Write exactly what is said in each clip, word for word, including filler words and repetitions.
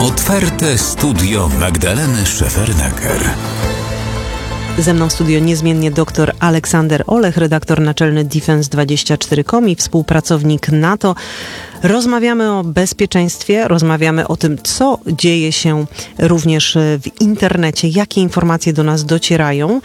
Otwarte studio Magdaleny Szefernaker. Ze mną w studio niezmiennie dr Aleksander Olech, redaktor naczelny Defense dwadzieścia cztery kropka com i współpracownik NATO. Rozmawiamy o bezpieczeństwie, rozmawiamy o tym, co dzieje się również w internecie, jakie informacje do nas docierają,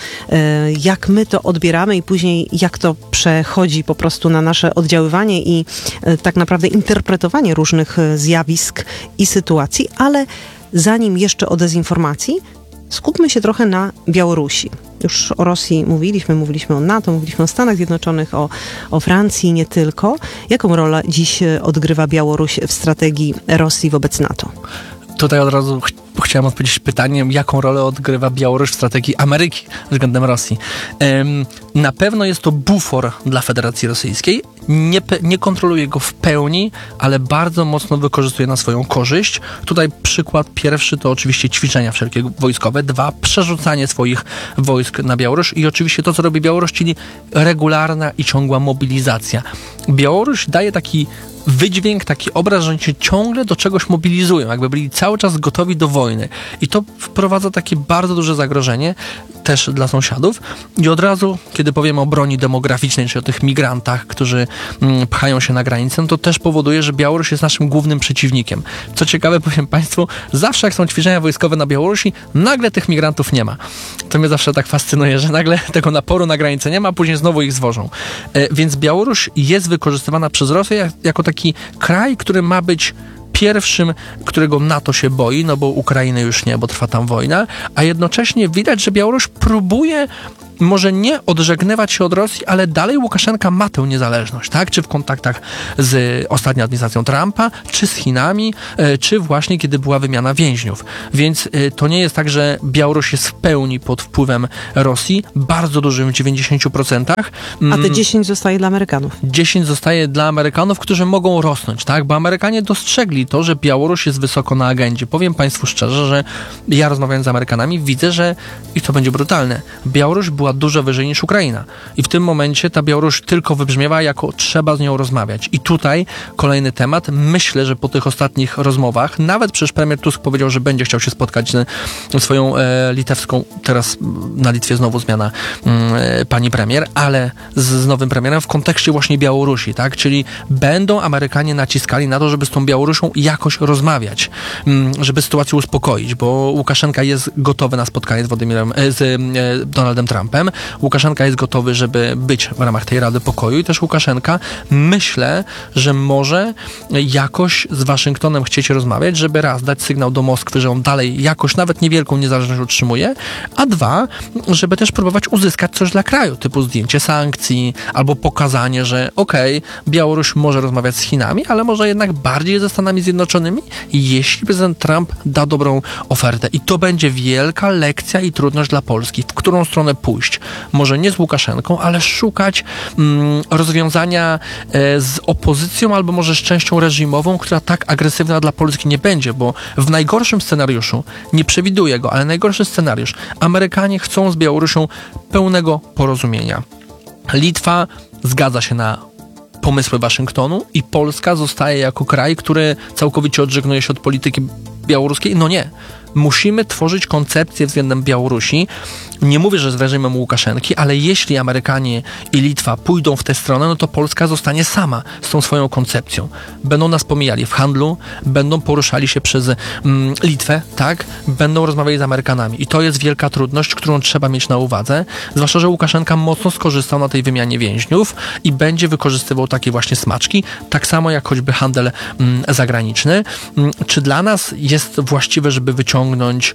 jak my to odbieramy i później jak to przechodzi po prostu na nasze oddziaływanie i tak naprawdę interpretowanie różnych zjawisk i sytuacji, ale zanim jeszcze o dezinformacji, skupmy się trochę na Białorusi. Już o Rosji mówiliśmy, mówiliśmy o NATO, mówiliśmy o Stanach Zjednoczonych, o, o Francji, nie tylko. Jaką rolę dziś odgrywa Białoruś w strategii Rosji wobec NATO? Tutaj od razu ch- chciałem odpowiedzieć pytaniem, jaką rolę odgrywa Białoruś w strategii Ameryki względem Rosji. Ym, na pewno jest to bufor dla Federacji Rosyjskiej. Nie, pe- nie kontroluje go w pełni, ale bardzo mocno wykorzystuje na swoją korzyść. Tutaj przykład pierwszy to oczywiście ćwiczenia wszelkie wojskowe. Dwa, przerzucanie swoich wojsk na Białoruś i oczywiście to, co robi Białoruś, czyli regularna i ciągła mobilizacja. Białoruś daje taki wydźwięk, taki obraz, że oni się ciągle do czegoś mobilizują, jakby byli cały czas gotowi do wojny. I to wprowadza takie bardzo duże zagrożenie też dla sąsiadów. I od razu, kiedy powiemy o broni demograficznej, czy o tych migrantach, którzy mm, pchają się na granicę, to też powoduje, że Białoruś jest naszym głównym przeciwnikiem. Co ciekawe, powiem Państwu, zawsze jak są ćwiczenia wojskowe na Białorusi, nagle tych migrantów nie ma. To mnie zawsze tak fascynuje, że nagle tego naporu na granicę nie ma, a później znowu ich zwożą. E, więc Białoruś jest wykorzystywana przez Rosję jak, jako taki kraj, który ma być pierwszym, którego NATO się boi, no bo Ukrainy już nie, bo trwa tam wojna, a jednocześnie widać, że Białoruś próbuje może nie odżegnywać się od Rosji, ale dalej Łukaszenka ma tę niezależność, tak? Czy w kontaktach z ostatnią administracją Trumpa, czy z Chinami, czy właśnie kiedy była wymiana więźniów. Więc to nie jest tak, że Białoruś jest w pełni pod wpływem Rosji, bardzo dużym, w dziewięćdziesięciu procentach. A te dziesięć zostaje dla Amerykanów. dziesięć zostaje dla Amerykanów, którzy mogą rosnąć, tak? Bo Amerykanie dostrzegli to, że Białoruś jest wysoko na agendzie. Powiem Państwu szczerze, że ja rozmawiając z Amerykanami widzę, że, i to będzie brutalne, Białoruś była dużo wyżej niż Ukraina. I w tym momencie ta Białoruś tylko wybrzmiewa jako trzeba z nią rozmawiać. I tutaj kolejny temat. Myślę, że po tych ostatnich rozmowach, nawet przecież premier Tusk powiedział, że będzie chciał się spotkać z swoją e, litewską, teraz na Litwie znowu zmiana e, pani premier, ale z, z nowym premierem w kontekście właśnie Białorusi, tak? Czyli będą Amerykanie naciskali na to, żeby z tą Białorusią jakoś rozmawiać, m, żeby sytuację uspokoić, bo Łukaszenka jest gotowy na spotkanie z Władimirem, e, z e, Donaldem Trumpem. Łukaszenka jest gotowy, żeby być w ramach tej Rady Pokoju i też Łukaszenka myślę, że może jakoś z Waszyngtonem chcieć rozmawiać, żeby raz dać sygnał do Moskwy, że on dalej jakoś nawet niewielką niezależność utrzymuje, a dwa, żeby też próbować uzyskać coś dla kraju, typu zdjęcie sankcji albo pokazanie, że okej, okay, Białoruś może rozmawiać z Chinami, ale może jednak bardziej ze Stanami Zjednoczonymi, jeśli prezydent Trump da dobrą ofertę. I to będzie wielka lekcja i trudność dla Polski, w którą stronę pójść. Może nie z Łukaszenką, ale szukać mm, rozwiązania e, z opozycją albo może z częścią reżimową, która tak agresywna dla Polski nie będzie, bo w najgorszym scenariuszu, nie przewiduję go, ale najgorszy scenariusz, Amerykanie chcą z Białorusią pełnego porozumienia. Litwa zgadza się na pomysły Waszyngtonu i Polska zostaje jako kraj, który całkowicie odżegnuje się od polityki białoruskiej. No nie. Musimy tworzyć koncepcję względem Białorusi. Nie mówię, że z reżimem Łukaszenki, ale jeśli Amerykanie i Litwa pójdą w tę stronę, no to Polska zostanie sama z tą swoją koncepcją. Będą nas pomijali w handlu, będą poruszali się przez mm, Litwę, tak? Będą rozmawiali z Amerykanami. I to jest wielka trudność, którą trzeba mieć na uwadze. Zwłaszcza, że Łukaszenka mocno skorzystał na tej wymianie więźniów i będzie wykorzystywał takie właśnie smaczki, tak samo jak choćby handel mm, zagraniczny. Mm, czy dla nas jest właściwe, żeby wyciągnąć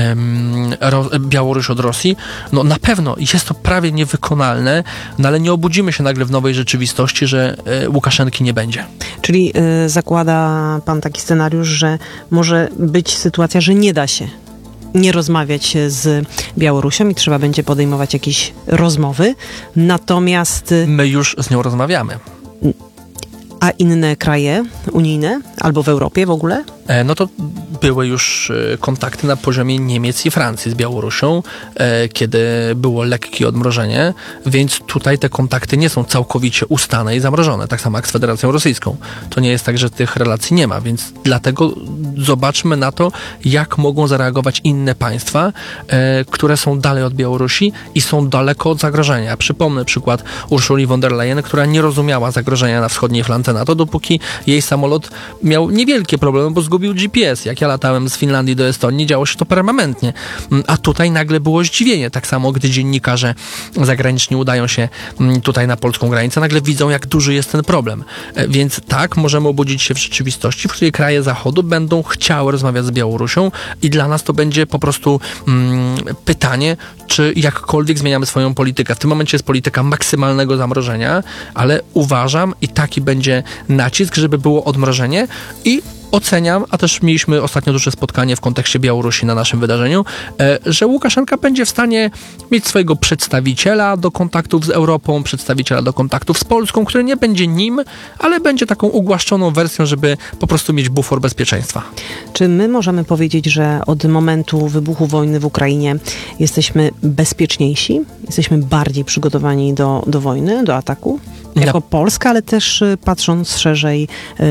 em, Ro- Białoruś od Rosji? No na pewno jest to prawie niewykonalne, no ale nie obudzimy się nagle w nowej rzeczywistości, że e, Łukaszenki nie będzie. Czyli y, zakłada pan taki scenariusz, że może być sytuacja, że nie da się nie rozmawiać z Białorusią i trzeba będzie podejmować jakieś rozmowy, natomiast... My już z nią rozmawiamy. A inne kraje unijne albo w Europie w ogóle? e, no to były już e, kontakty na poziomie Niemiec i Francji z Białorusią, e, kiedy było lekkie odmrożenie, więc tutaj te kontakty nie są całkowicie ustane i zamrożone, tak samo jak z Federacją Rosyjską. To nie jest tak, że tych relacji nie ma, więc dlatego zobaczmy na to, jak mogą zareagować inne państwa, e, które są dalej od Białorusi i są daleko od zagrożenia. Ja przypomnę przykład Ursuli von der Leyen, która nie rozumiała zagrożenia na wschodniej flance NATO, dopóki jej samolot miał niewielkie problemy, bo zgubił G P S. Jak ja latałem z Finlandii do Estonii, działo się to permanentnie. A tutaj nagle było zdziwienie. Tak samo, gdy dziennikarze zagraniczni udają się tutaj na polską granicę, nagle widzą, jak duży jest ten problem. Więc tak, możemy obudzić się w rzeczywistości, w której kraje Zachodu będą chciały rozmawiać z Białorusią i dla nas to będzie po prostu mm, pytanie, czy jakkolwiek zmieniamy swoją politykę. W tym momencie jest polityka maksymalnego zamrożenia, ale uważam i taki będzie nacisk, żeby było odmrożenie i oceniam, a też mieliśmy ostatnio duże spotkanie w kontekście Białorusi na naszym wydarzeniu, że Łukaszenka będzie w stanie mieć swojego przedstawiciela do kontaktów z Europą, przedstawiciela do kontaktów z Polską, który nie będzie nim, ale będzie taką ugłaszczoną wersją, żeby po prostu mieć bufor bezpieczeństwa. Czy my możemy powiedzieć, że od momentu wybuchu wojny w Ukrainie jesteśmy bezpieczniejsi? Jesteśmy bardziej przygotowani do, do wojny, do ataku? Jako ja. Polska, ale też patrząc szerzej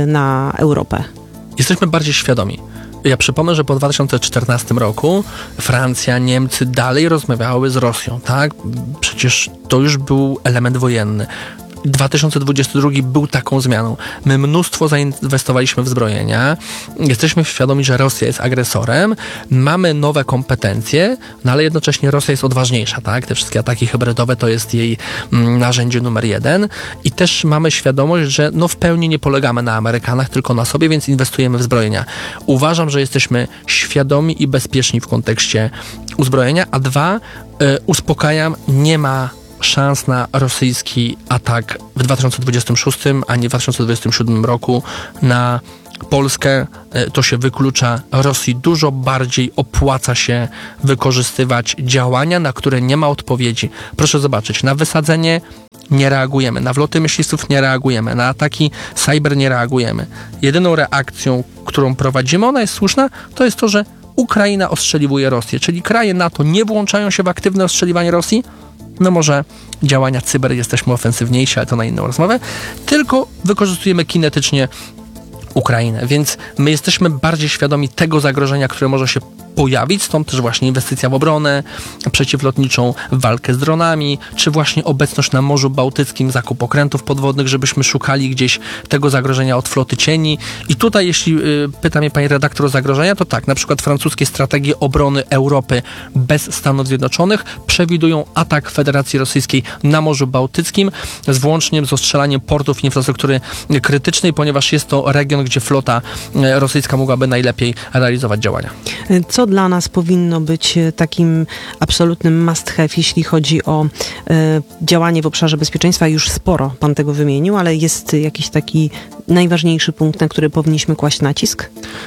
na Europę. Jesteśmy bardziej świadomi. Ja przypomnę, że po dwa tysiące czternastym roku Francja, Niemcy dalej rozmawiały z Rosją, tak? Przecież to już był element wojenny. dwa tysiące dwudziesty drugi był taką zmianą. My mnóstwo zainwestowaliśmy w zbrojenia, jesteśmy świadomi, że Rosja jest agresorem, mamy nowe kompetencje, no ale jednocześnie Rosja jest odważniejsza, tak? Te wszystkie ataki hybrydowe to jest jej mm, narzędzie numer jeden i też mamy świadomość, że no w pełni nie polegamy na Amerykanach, tylko na sobie, więc inwestujemy w zbrojenia. Uważam, że jesteśmy świadomi i bezpieczni w kontekście uzbrojenia, a dwa, y, uspokajam, nie ma szans na rosyjski atak w dwa tysiące dwudziestym szóstym, ani w dwa tysiące dwudziestym siódmym roku na Polskę. To się wyklucza. Rosji dużo bardziej opłaca się wykorzystywać działania, na które nie ma odpowiedzi. Proszę zobaczyć, na wysadzenie nie reagujemy, na wloty myśliwców nie reagujemy, na ataki cyber nie reagujemy. Jedyną reakcją, którą prowadzimy, ona jest słuszna, to jest to, że Ukraina ostrzeliwuje Rosję, czyli kraje NATO nie włączają się w aktywne ostrzeliwanie Rosji. No może działania cyber jesteśmy ofensywniejsi, ale to na inną rozmowę, tylko wykorzystujemy kinetycznie Ukrainę, więc my jesteśmy bardziej świadomi tego zagrożenia, które może się pojawić, stąd też właśnie inwestycja w obronę przeciwlotniczą, walkę z dronami, czy właśnie obecność na Morzu Bałtyckim, zakup okrętów podwodnych, żebyśmy szukali gdzieś tego zagrożenia od floty cieni. I tutaj, jeśli y, pyta mnie pani redaktor o zagrożenia, to tak, na przykład francuskie strategie obrony Europy bez Stanów Zjednoczonych przewidują atak Federacji Rosyjskiej na Morzu Bałtyckim z włączniem z ostrzelaniem portów i infrastruktury krytycznej, ponieważ jest to region, gdzie flota y, rosyjska mogłaby najlepiej realizować działania. Co dla nas powinno być takim absolutnym must have, jeśli chodzi o e, działanie w obszarze bezpieczeństwa? Już sporo pan tego wymienił, ale jest jakiś taki najważniejszy punkt, na który powinniśmy kłaść nacisk?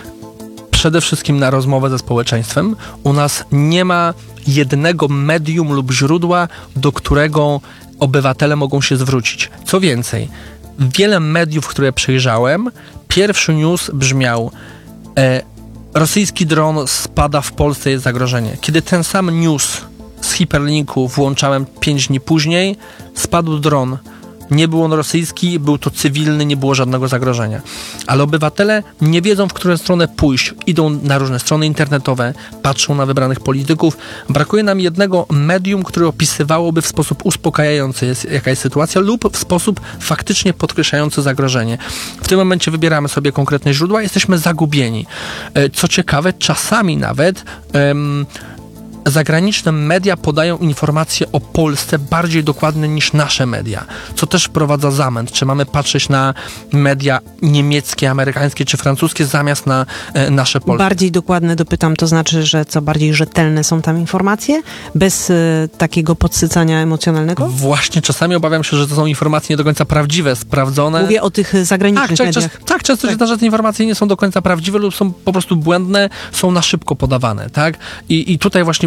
Przede wszystkim na rozmowę ze społeczeństwem. U nas nie ma jednego medium lub źródła, do którego obywatele mogą się zwrócić. Co więcej, wiele mediów, które przejrzałem, pierwszy news brzmiał e, rosyjski dron spada w Polsce, jest zagrożenie. Kiedy ten sam news z hiperlinku włączałem pięć dni później, spadł dron. Nie był on rosyjski, był to cywilny, nie było żadnego zagrożenia. Ale obywatele nie wiedzą, w którą stronę pójść. Idą na różne strony internetowe, patrzą na wybranych polityków. Brakuje nam jednego medium, które opisywałoby w sposób uspokajający, jest, jaka jest sytuacja, lub w sposób faktycznie podkreślający zagrożenie. W tym momencie wybieramy sobie konkretne źródła, jesteśmy zagubieni. Co ciekawe, czasami nawet um, zagraniczne media podają informacje o Polsce bardziej dokładne niż nasze media, co też wprowadza zamęt. Czy mamy patrzeć na media niemieckie, amerykańskie czy francuskie zamiast na e, nasze polskie? Bardziej dokładne dopytam, to znaczy, że co bardziej rzetelne są tam informacje? Bez e, takiego podsycania emocjonalnego? Właśnie, czasami obawiam się, że to są informacje nie do końca prawdziwe, sprawdzone. Mówię o tych zagranicznych tak, mediach. Czas, tak, często tak. Że te informacje nie są do końca prawdziwe lub są po prostu błędne, są na szybko podawane, tak? I, i tutaj właśnie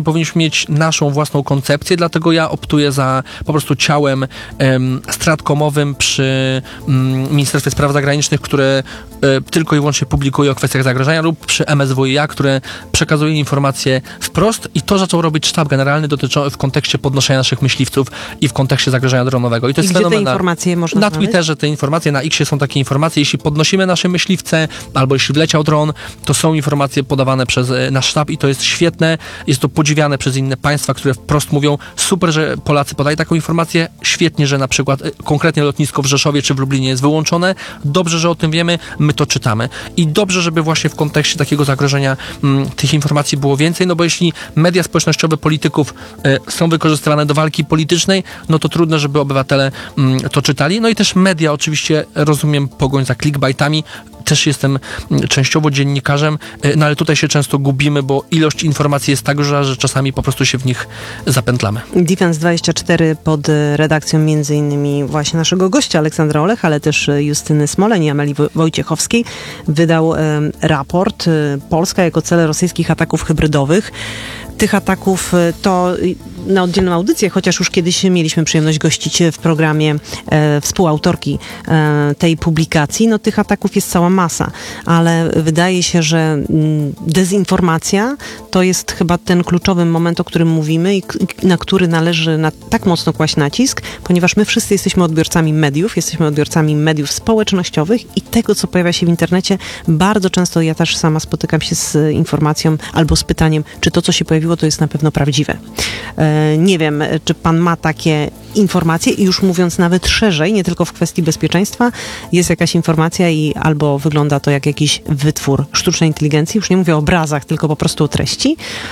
powinniśmy mieć naszą własną koncepcję, dlatego ja optuję za po prostu ciałem em, stratkomowym przy mm, Ministerstwie Spraw Zagranicznych, które e, tylko i wyłącznie publikuje o kwestiach zagrożenia, lub przy M S W i A, które przekazuje informacje wprost, i to zaczął robić sztab generalny dotyczący w kontekście podnoszenia naszych myśliwców i w kontekście zagrożenia dronowego. I to I jest gdzie te fenomenalne. informacje można Na znaleźć? Twitterze te informacje, na Xie są takie informacje, jeśli podnosimy nasze myśliwce, albo jeśli wleciał dron, to są informacje podawane przez e, nasz sztab i to jest świetne, jest to podziwiane przez inne państwa, które wprost mówią, super, że Polacy podają taką informację, świetnie, że na przykład e, konkretnie lotnisko w Rzeszowie czy w Lublinie jest wyłączone, dobrze, że o tym wiemy, my to czytamy. I dobrze, żeby właśnie w kontekście takiego zagrożenia m, tych informacji było więcej, no bo jeśli media społecznościowe polityków e, są wykorzystywane do walki politycznej, no to trudno, żeby obywatele m, to czytali. No i też media, oczywiście rozumiem pogoń za clickbaitami, też jestem m, częściowo dziennikarzem, e, no ale tutaj się często gubimy, bo ilość informacji jest tak duża, że czasami po prostu się w nich zapętlamy. Defense dwadzieścia cztery pod redakcją między innymi właśnie naszego gościa Aleksandra Olech, ale też Justyny Smoleń i Amelii Wojciechowskiej wydał e, raport e, Polska jako cele rosyjskich ataków hybrydowych. Tych ataków to na oddzielną audycję, chociaż już kiedyś mieliśmy przyjemność gościć w programie e, współautorki e, tej publikacji. No tych ataków jest cała masa, ale wydaje się, że m, dezinformacja to jest chyba ten kluczowy moment, o którym mówimy i k- na który należy na, tak mocno kłaść nacisk, ponieważ my wszyscy jesteśmy odbiorcami mediów, jesteśmy odbiorcami mediów społecznościowych i tego, co pojawia się w internecie, bardzo często ja też sama spotykam się z informacją albo z pytaniem, czy to, co się pojawiło, to jest na pewno prawdziwe. E, nie wiem, czy pan ma takie informacje i już mówiąc nawet szerzej, nie tylko w kwestii bezpieczeństwa, jest jakaś informacja i albo wygląda to jak jakiś wytwór sztucznej inteligencji, już nie mówię o obrazach, tylko po prostu o treści.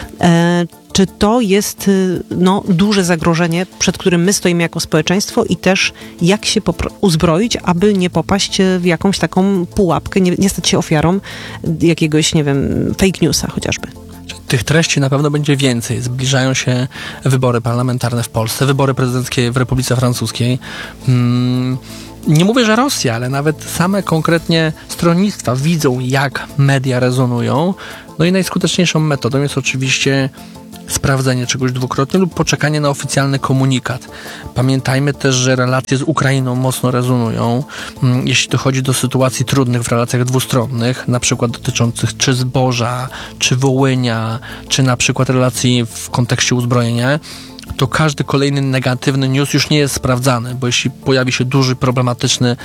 E, czy to jest no, duże zagrożenie, przed którym my stoimy jako społeczeństwo i też jak się popro- uzbroić, aby nie popaść w jakąś taką pułapkę, nie, nie stać się ofiarą jakiegoś, nie wiem, fake newsa chociażby. Tych treści na pewno będzie więcej. Zbliżają się wybory parlamentarne w Polsce, wybory prezydenckie w Republice Francuskiej. Hmm, nie mówię, że Rosja, ale nawet same konkretnie stronnictwa widzą, jak media rezonują. No i najskuteczniejszą metodą jest oczywiście sprawdzenie czegoś dwukrotnie lub poczekanie na oficjalny komunikat. Pamiętajmy też, że relacje z Ukrainą mocno rezonują, jeśli dochodzi do sytuacji trudnych w relacjach dwustronnych, na przykład dotyczących czy zboża, czy Wołynia, czy na przykład relacji w kontekście uzbrojenia, to każdy kolejny negatywny news już nie jest sprawdzany, bo jeśli pojawi się duży, problematyczny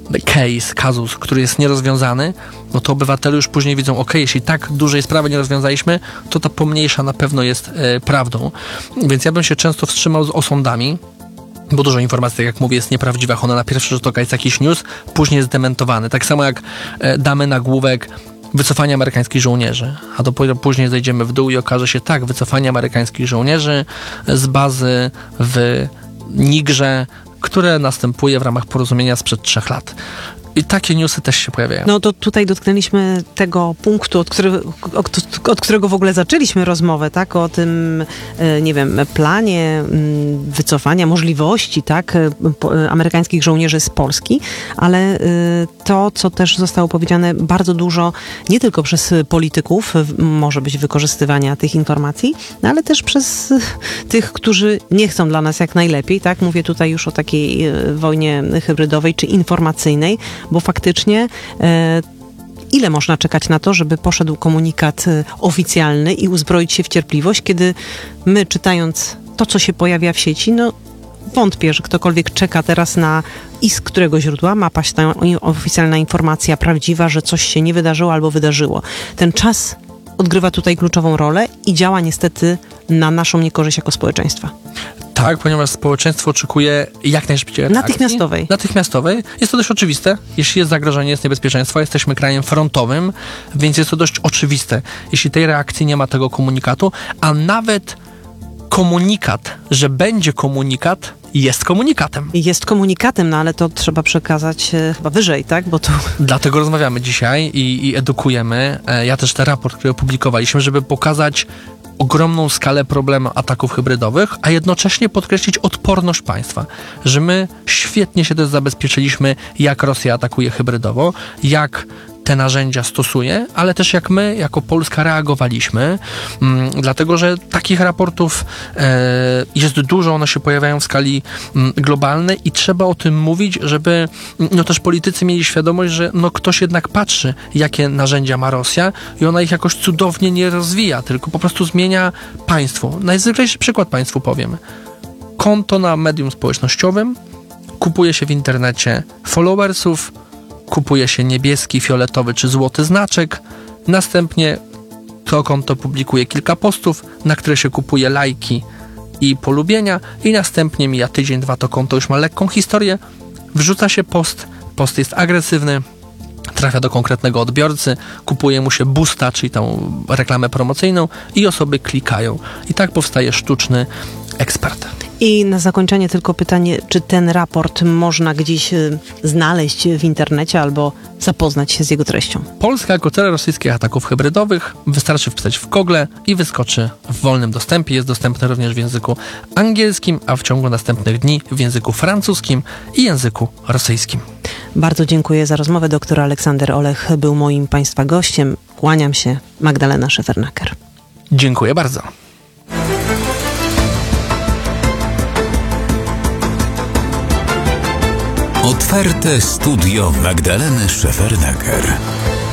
case, kazus, który jest nierozwiązany, no to obywatele już później widzą, ok, jeśli tak dużej sprawy nie rozwiązaliśmy, to ta pomniejsza na pewno jest e, prawdą. Więc ja bym się często wstrzymał z osądami, bo dużo informacji, tak jak mówię, jest nieprawdziwych. Ona na pierwszy rzut oka jest jakiś news, później jest dementowany. Tak samo jak e, damy nagłówek wycofanie amerykańskich żołnierzy, a dopiero później zejdziemy w dół i okaże się, tak, wycofanie amerykańskich żołnierzy z bazy w Nigrze, które następuje w ramach porozumienia sprzed trzech lat. I takie newsy też się pojawiają. No to tutaj dotknęliśmy tego punktu, od którego, od, od którego w ogóle zaczęliśmy rozmowę, tak? O tym, nie wiem, planie wycofania, możliwości, tak? Amerykańskich żołnierzy z Polski, ale to, co też zostało powiedziane bardzo dużo, nie tylko przez polityków, może być wykorzystywania tych informacji, no ale też przez tych, którzy nie chcą dla nas jak najlepiej, tak? Mówię tutaj już o takiej wojnie hybrydowej czy informacyjnej, bo faktycznie e, ile można czekać na to, żeby poszedł komunikat e, oficjalny i uzbroić się w cierpliwość, kiedy my, czytając to, co się pojawia w sieci, no wątpię, że ktokolwiek czeka teraz na i z którego źródła ma paść ta oficjalna informacja prawdziwa, że coś się nie wydarzyło albo wydarzyło. Ten czas odgrywa tutaj kluczową rolę i działa niestety na naszą niekorzyść jako społeczeństwa. Tak, ponieważ społeczeństwo oczekuje jak najszybciej reakcji. Natychmiastowej. Natychmiastowej. Jest to dość oczywiste. Jeśli jest zagrożenie, jest niebezpieczeństwo, jesteśmy krajem frontowym, więc jest to dość oczywiste. Jeśli tej reakcji nie ma, tego komunikatu, a nawet komunikat, że będzie komunikat, jest komunikatem. Jest komunikatem, no ale to trzeba przekazać e, chyba wyżej, tak? Bo to... Dlatego rozmawiamy dzisiaj i, i edukujemy. E, ja też ten raport, który opublikowaliśmy, żeby pokazać ogromną skalę problemu ataków hybrydowych, a jednocześnie podkreślić odporność państwa, że my świetnie się też zabezpieczyliśmy, jak Rosja atakuje hybrydowo, jak te narzędzia stosuje, ale też jak my, jako Polska, reagowaliśmy, m, dlatego, że takich raportów e, jest dużo, one się pojawiają w skali m, globalnej i trzeba o tym mówić, żeby no też politycy mieli świadomość, że no ktoś jednak patrzy, jakie narzędzia ma Rosja i ona ich jakoś cudownie nie rozwija, tylko po prostu zmienia państwo. Najzwyklejszy przykład państwu powiem. Konto na medium społecznościowym, kupuje się w internecie followersów, kupuje się niebieski, fioletowy czy złoty znaczek, następnie to konto publikuje kilka postów, na które się kupuje lajki i polubienia i następnie mija tydzień, dwa, to konto już ma lekką historię, wrzuca się post, post jest agresywny, trafia do konkretnego odbiorcy, kupuje mu się boosta, czyli tą reklamę promocyjną i osoby klikają. I tak powstaje sztuczny ekspert. I na zakończenie tylko pytanie, czy ten raport można gdzieś y, znaleźć w internecie albo zapoznać się z jego treścią? Polska jako cel rosyjskich ataków hybrydowych wystarczy wpisać w Google i wyskoczy w wolnym dostępie. Jest dostępny również w języku angielskim, a w ciągu następnych dni w języku francuskim i języku rosyjskim. Bardzo dziękuję za rozmowę. Doktor Aleksander Olech był moim Państwa gościem. Kłaniam się. Magdalena Szefernaker. Dziękuję bardzo. Otwarte studio Magdaleny Szefernaker.